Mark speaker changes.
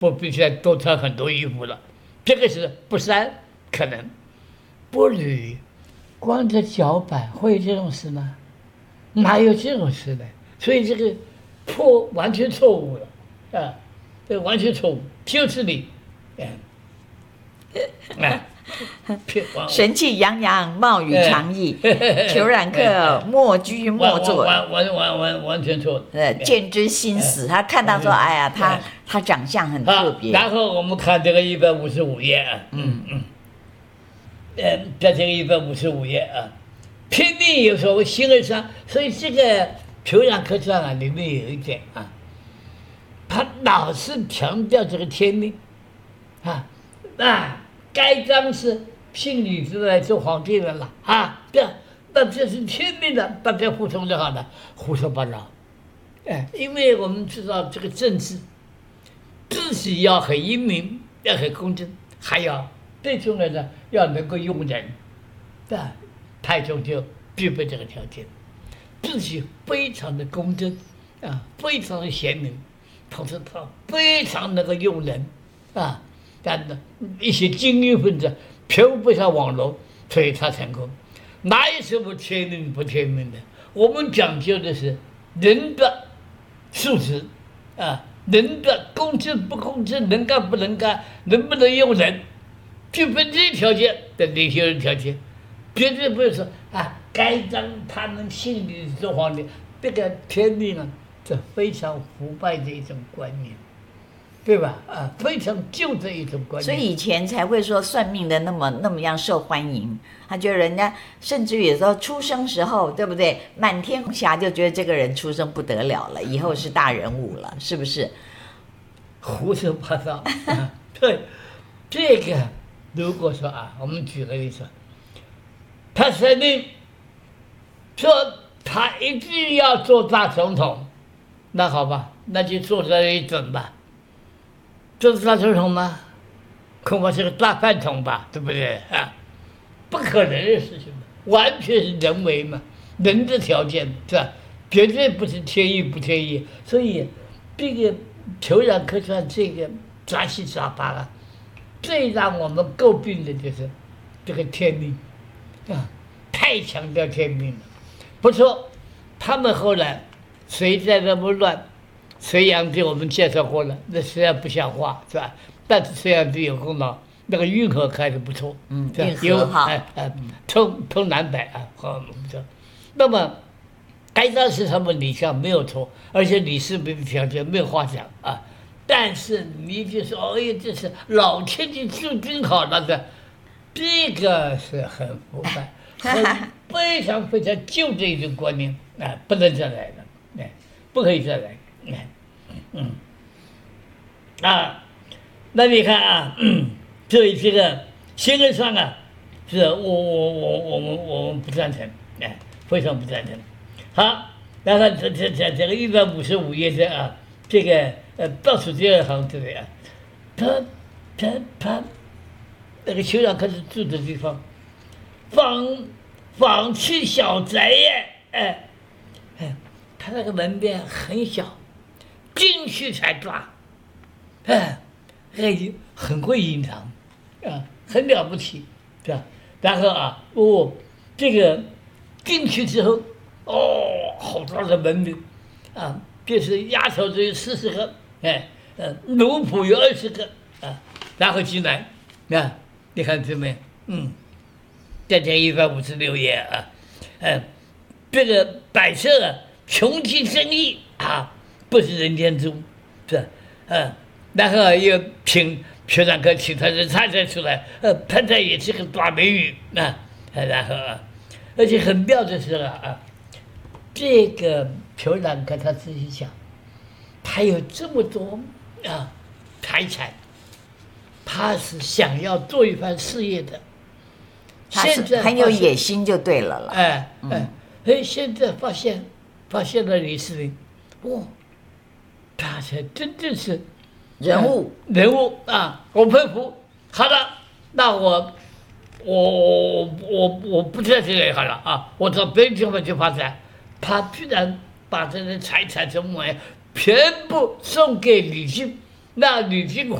Speaker 1: 不必再多穿很多衣服了。这个是不善可能，不履光着脚板会有这种事吗？哪有这种事呢？所以这个完全错误了啊！这完全错误，就是你，
Speaker 2: 神气洋洋，貌与常异。裘然客莫居莫坐，
Speaker 1: 完全错。
Speaker 2: 见之心死。他看到说，哎呀，他长相很特别。
Speaker 1: 然后我们看这个155页啊，在这个155页啊，天命有所谓形而上，所以这个裘然客传啊里面有一点啊，他老是强调这个天命该章是聘李子来做皇帝的了啊，那这是天命的，大家服从就好了，胡说八道。因为我们知道这个政治自己要很英明，要很公正，还要最重要的要能够用人，太宗就具备这个条件，自己非常的公正非常的贤明，同时他非常能够用人但呢，一些精英分子全部被他网罗，所以他成功。哪有什么天命不天命的？我们讲究的是人的素质人的公正不公正，能干不能干，能不能用人，具备这些条件的领袖人条件，绝对不是说该章他能信你做皇帝，这个天命这非常腐败的一种观念。对吧？非常旧的一种观念。
Speaker 2: 所以以前才会说算命的那么样受欢迎，他觉得人家甚至于有时候出生时候，对不对？满天红霞就觉得这个人出生不得了了，以后是大人物了，是不是？
Speaker 1: 胡说八道。对，这个如果说我们举个例子，他生命说他一定要做大总统，那好吧，那就做这一准吧。这是大总统吗？恐怕是个大饭桶吧，对不对不可能的事情，完全是人为嘛，人的条件是吧？绝对不是天意不天意。所以这个裘然客传这个杂七杂八最让我们诟病的就是这个天命太强调天命了。不错，他们后来谁在那么乱？隋炀帝我们介绍过了，那虽然不像话是吧？但是隋炀帝有功劳，那个运河开得不错，
Speaker 2: 运河好，
Speaker 1: 通南北好不错。那么该章是他们李相没有错，而且李世民的条件没有话讲但是你就说，哎呀，这是老天爷注定好了的，这个是很腐败，非常非常旧的一种观念不能再来了，不可以再来。那你看这个形而上是我们不赞成，非常不赞成。好，然后这个155页的这个倒数第二行这里他那个裘然客是住的地方，仿去小宅耶，他那个门边很小。进去才抓，很会隐藏，很了不起，是吧？然后这个进去之后，好大的门铃，就是丫头只有40个，奴仆有20个，然后进来，你看这边，在这156页这个摆设穷极生意不是人间猪，是然后又请裘然客请他的太太出来，太太也是个大美女然后而且很妙的是这个裘然客他自己讲，他有这么多财产，他是想要做一番事业的，
Speaker 2: 现在很有野心就对了了。
Speaker 1: 现在发现了李世民，他才真正是
Speaker 2: 人物
Speaker 1: 我佩服。好了，那我不在这里好了我到别的地方去发展。他居然把这些财产什么玩意全部送给李靖， 那李金